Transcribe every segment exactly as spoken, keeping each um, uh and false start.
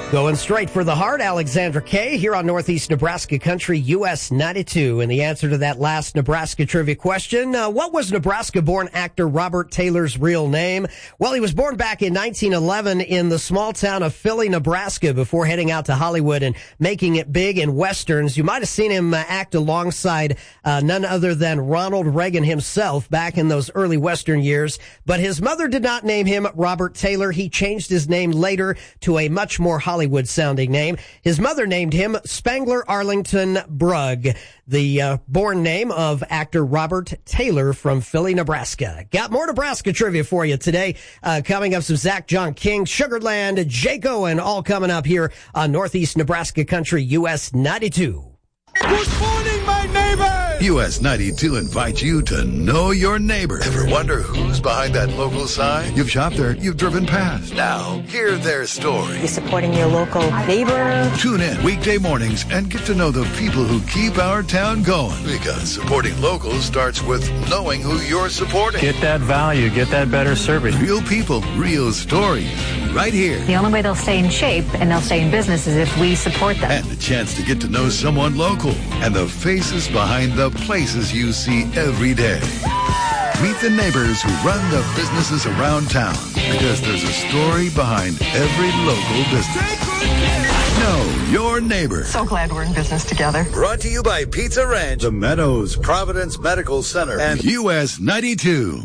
Going straight for the heart, Alexandra Kay here on Northeast Nebraska Country, U S ninety-two. And the answer to that last Nebraska trivia question, uh, what was Nebraska-born actor Robert Taylor's real name? Well, he was born back in nineteen eleven in the small town of Philly, Nebraska, before heading out to Hollywood and making it big in westerns. You might have seen him uh, act alongside uh, none other than Ronald Reagan himself back in those early western years. But his mother did not name him Robert Taylor. He changed his name later to a much more Hollywood Hollywood-sounding name. His mother named him Spangler Arlington Brugg, the uh, born name of actor Robert Taylor from Philly, Nebraska. Got more Nebraska trivia for you today. Uh, coming up, some Zach John King, Sugarland, Jake Owen, all coming up here on Northeast Nebraska Country, U S ninety-two. Good morning, my neighbors! U S ninety-two invites you to know your neighbor. Ever wonder who's behind that local sign? You've shopped there, you've driven past. Now, hear their story. You're supporting your local neighbor. Tune in weekday mornings and get to know the people who keep our town going. Because supporting locals starts with knowing who you're supporting. Get that value, get that better service. Real people, real stories, right here. The only way they'll stay in shape and they'll stay in business is if we support them. And the chance to get to know someone local and the faces behind the places you see every day. Meet the neighbors who run the businesses around town, because there's a story behind every local business. Know your neighbor. So glad we're in business together. Brought to you by Pizza Ranch, The Meadows, Providence Medical Center, and U S ninety-two.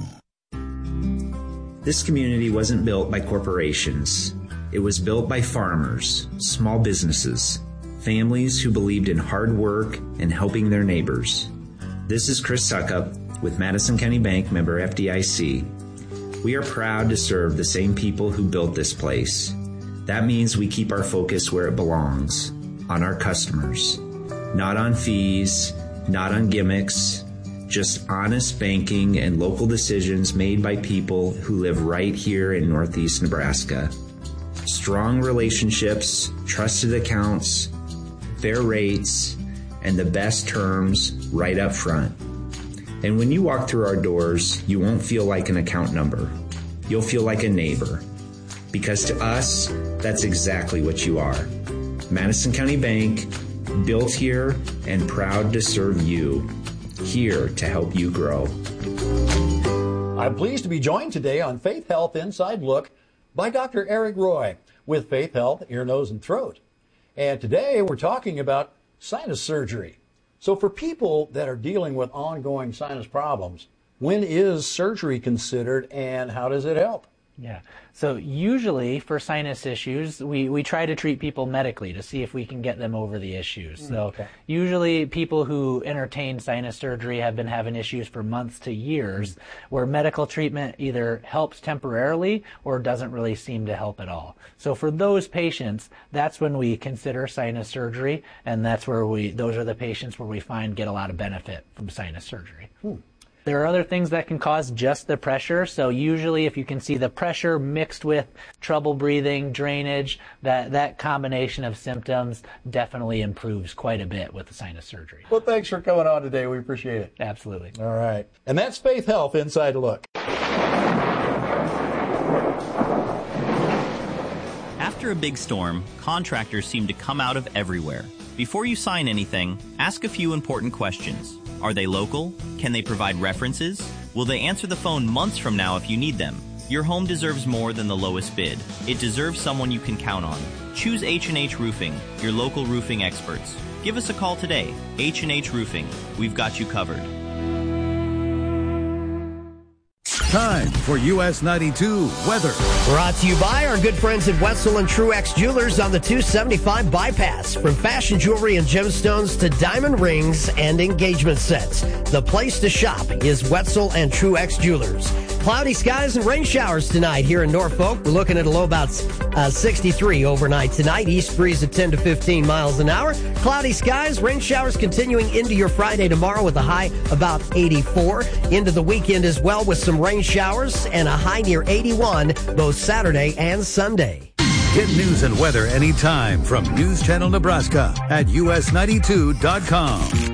This community wasn't built by corporations. It was built by farmers, small businesses, families who believed in hard work and helping their neighbors. This is Chris Suckup with Madison County Bank, member F D I C. We are proud to serve the same people who built this place. That means we keep our focus where it belongs, on our customers. Not on fees, not on gimmicks, just honest banking and local decisions made by people who live right here in Northeast Nebraska. Strong relationships, trusted accounts, fair rates, and the best terms right up front. And when you walk through our doors, you won't feel like an account number. You'll feel like a neighbor. Because to us, that's exactly what you are. Madison County Bank, built here and proud to serve you. Here to help you grow. I'm pleased to be joined today on Faith Health Inside Look by Doctor Eric Roy with Faith Health Ear, Nose, and Throat. And today we're talking about sinus surgery. So for people that are dealing with ongoing sinus problems, when is surgery considered and how does it help? Yeah. So usually for sinus issues, we, we try to treat people medically to see if we can get them over the issues. So okay. Usually people who entertain sinus surgery have been having issues for months to years, where medical treatment either helps temporarily or doesn't really seem to help at all. So for those patients, that's when we consider sinus surgery, and that's where we, those are the patients where we find get a lot of benefit from sinus surgery. Hmm. There are other things that can cause just the pressure. So usually if you can see the pressure mixed with trouble breathing, drainage, that, that combination of symptoms definitely improves quite a bit with the sinus surgery. Well, thanks for coming on today. We appreciate it. Absolutely. All right. And that's Faith Health Inside Look. After a big storm, contractors seem to come out of everywhere. Before you sign anything, ask a few important questions. Are they local? Can they provide references? Will they answer the phone months from now if you need them? Your home deserves more than the lowest bid. It deserves someone you can count on. Choose H and H Roofing, your local roofing experts. Give us a call today. H and H Roofing. We've got you covered. Time for U S ninety-two weather. Brought to you by our good friends at Wetzel and Truex Jewelers on the two seventy-five bypass. From fashion jewelry and gemstones to diamond rings and engagement sets, the place to shop is Wetzel and Truex Jewelers. Cloudy skies and rain showers tonight here in Norfolk. We're looking at a low about uh, sixty-three overnight tonight. East breeze at ten to fifteen miles an hour. Cloudy skies, rain showers continuing into your Friday tomorrow with a high about eighty-four. Into the weekend as well with some rain showers and a high near eighty-one both Saturday and Sunday. Get news and weather anytime from News Channel Nebraska at U S ninety-two dot com.